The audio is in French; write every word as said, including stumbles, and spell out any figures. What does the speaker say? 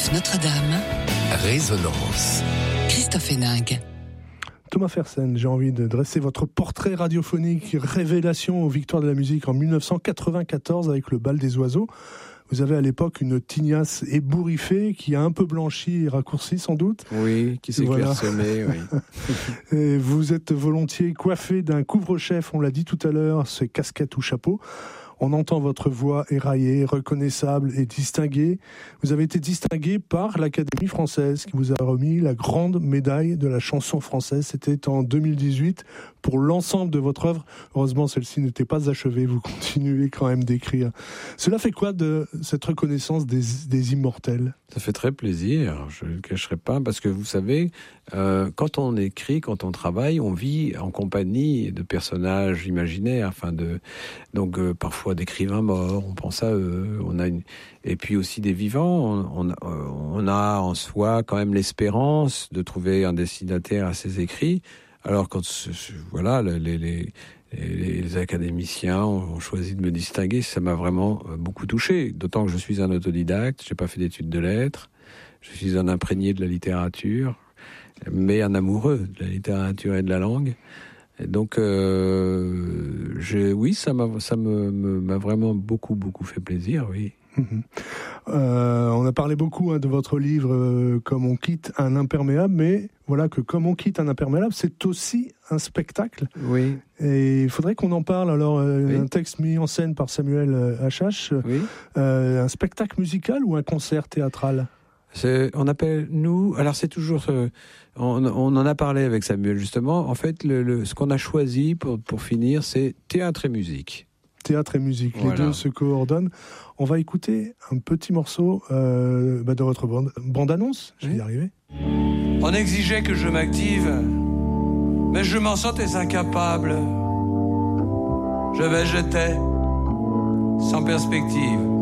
France Notre-Dame. Résonance. Christophe Héningue. Thomas Fersen, j'ai envie de dresser votre portrait radiophonique révélation aux Victoires de la musique en dix-neuf cent quatre-vingt-quatorze avec le Bal des oiseaux. Vous avez à l'époque une tignasse ébouriffée qui a un peu blanchi et raccourci sans doute. Oui, qui s'est voilà. clairsemée, oui. Et vous êtes volontiers coiffé d'un couvre-chef, on l'a dit tout à l'heure, c'est casquette ou chapeau. On entend votre voix éraillée, reconnaissable et distinguée. Vous avez été distingué par l'Académie française qui vous a remis la grande médaille de la chanson française. C'était en deux mille dix-huit pour l'ensemble de votre œuvre. Heureusement, celle-ci n'était pas achevée. Vous continuez quand même d'écrire. Cela fait quoi de cette reconnaissance des, des immortels ? Ça fait très plaisir, je ne le cacherai pas, parce que vous savez, euh, quand on écrit, quand on travaille, on vit en compagnie de personnages imaginaires, enfin de, donc euh, parfois d'écrivains morts, on pense à eux, on a une, et puis aussi des vivants, on, on, on a en soi quand même l'espérance de trouver un destinataire à ses écrits. Alors quand voilà, les, les, les, les académiciens ont choisi de me distinguer, ça m'a vraiment beaucoup touché. D'autant que je suis un autodidacte, j'ai pas fait d'études de lettres, je suis un imprégné de la littérature, mais un amoureux de la littérature et de la langue. Et donc, euh, je, oui, ça m'a, ça me, me, m'a vraiment beaucoup, beaucoup fait plaisir, oui. Mmh. Euh, on a parlé beaucoup hein, de votre livre euh, Comme on quitte un imperméable, mais voilà que Comme on quitte un imperméable, c'est aussi un spectacle. Oui. Et il faudrait qu'on en parle. Alors, euh, oui. Un texte mis en scène par Samuel Hachache, oui. euh, un spectacle musical ou un concert théâtral ? C'est, on appelle, nous, alors c'est toujours, euh, on, on en a parlé avec Samuel justement, en fait, le, le, ce qu'on a choisi pour, pour finir, c'est théâtre et musique. Théâtre et musique, voilà. Les deux se coordonnent. On va écouter un petit morceau euh, bah de votre bande, bande-annonce, je vais oui. y arriver. On exigeait que je m'active, mais je m'en sentais incapable. Je vais, j'étais, sans perspective.